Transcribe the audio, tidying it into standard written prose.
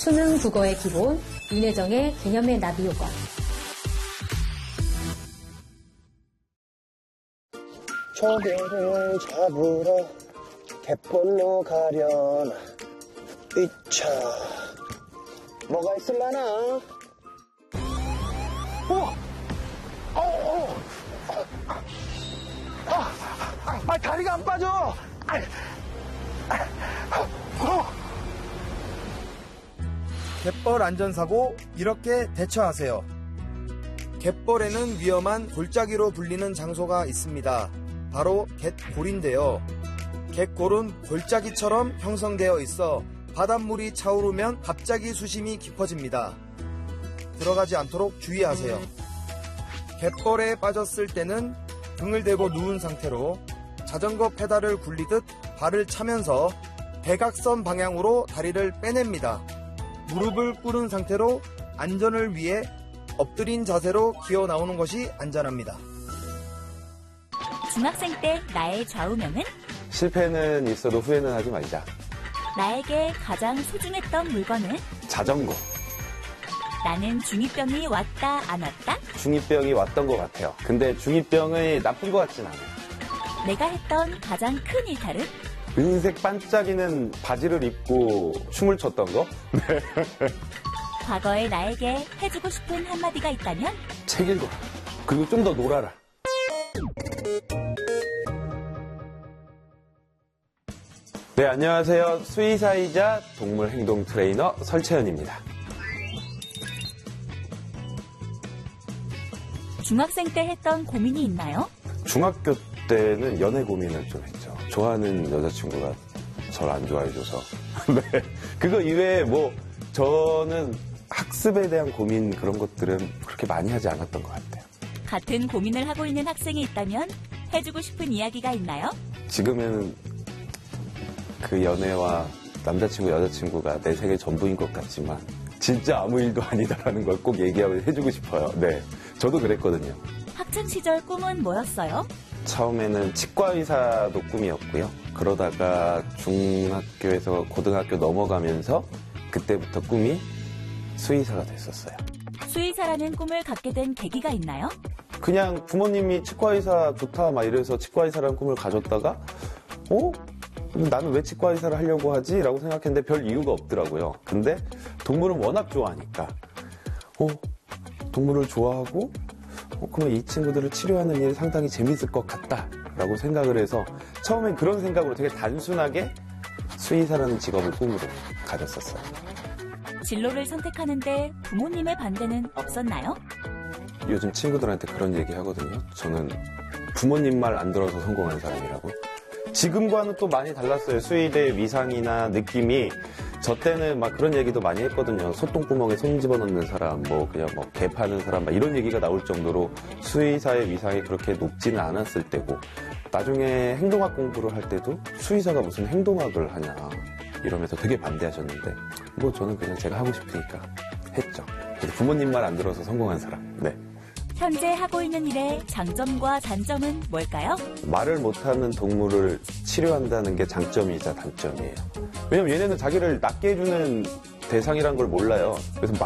수능 국어의 기본, 윤혜정의 개념의 나비 효과. 조개를 잡으러 갯벌로 가려나. 이차 뭐가 있을라나? 다리가 안 빠져. 갯벌 안전사고 이렇게 대처하세요. 갯벌에는 위험한 골짜기로 불리는 장소가 있습니다. 바로 갯골인데요. 갯골은 골짜기처럼 형성되어 있어 바닷물이 차오르면 갑자기 수심이 깊어집니다. 들어가지 않도록 주의하세요. 갯벌에 빠졌을 때는 등을 대고 누운 상태로 자전거 페달을 굴리듯 발을 차면서 대각선 방향으로 다리를 빼냅니다. 무릎을 꿇은 상태로 안전을 위해 엎드린 자세로 기어 나오는 것이 안전합니다. 중학생 때 나의 좌우명은? 실패는 있어도 후회는 하지 말자. 나에게 가장 소중했던 물건은? 자전거. 나는 중2병이 왔다 안 왔다? 중2병이 왔던 것 같아요. 근데 중2병이 나쁜 것 같진 않아요. 내가 했던 가장 큰 일탈은? 은색 반짝이는 바지를 입고 춤을 췄던 거? 네. 과거의 나에게 해주고 싶은 한마디가 있다면? 책 읽어라. 그리고 좀 더 놀아라. 네, 안녕하세요. 수의사이자 동물 행동 트레이너 설채연입니다. 중학생 때 했던 고민이 있나요? 중학교 때는 연애 고민을 좀 했죠. 좋아하는 여자친구가 저를 안 좋아해줘서. 네. 그거 이외에 저는 학습에 대한 고민 그런 것들은 그렇게 많이 하지 않았던 것 같아요. 같은 고민을 하고 있는 학생이 있다면 해주고 싶은 이야기가 있나요? 지금은 그 연애와 남자친구, 여자친구가 내 생애 전부인 것 같지만 진짜 아무 일도 아니다라는 걸 꼭 얘기하고 해주고 싶어요. 네, 저도 그랬거든요. 학창시절 꿈은 뭐였어요? 처음에는 치과의사도 꿈이었고요. 그러다가 중학교에서 고등학교 넘어가면서 그때부터 꿈이 수의사가 됐었어요. 수의사라는 꿈을 갖게 된 계기가 있나요? 그냥 부모님이 치과의사 좋다 막 이래서 치과의사라는 꿈을 가졌다가 나는 왜 치과의사를 하려고 하지? 라고 생각했는데 별 이유가 없더라고요. 근데 동물은 워낙 좋아하니까 동물을 좋아하고 그러면 이 친구들을 치료하는 일이 상당히 재밌을 것 같다 라고 생각을 해서 처음엔 그런 생각으로 되게 단순하게 수의사라는 직업을 꿈으로 가졌었어요. 진로를 선택하는데 부모님의 반대는 없었나요? 요즘 친구들한테 그런 얘기 하거든요. 저는 부모님 말 안 들어서 성공한 사람이라고. 지금과는 또 많이 달랐어요. 수의대의 위상이나 느낌이. 저 때는 막 그런 얘기도 많이 했거든요. 소똥구멍에 손 집어넣는 사람, 그냥 개 파는 사람, 이런 얘기가 나올 정도로 수의사의 위상이 그렇게 높지는 않았을 때고, 나중에 행동학 공부를 할 때도 수의사가 무슨 행동학을 하냐, 이러면서 되게 반대하셨는데, 저는 그냥 제가 하고 싶으니까 했죠. 부모님 말 안 들어서 성공한 사람. 네. 현재 하고 있는 일의 장점과 단점은 뭘까요? 말을 못하는 동물을 치료한다는 게 장점이자 단점이에요. 왜냐면 얘네는 자기를 낫게 해주는 대상이란 걸 몰라요. 그래서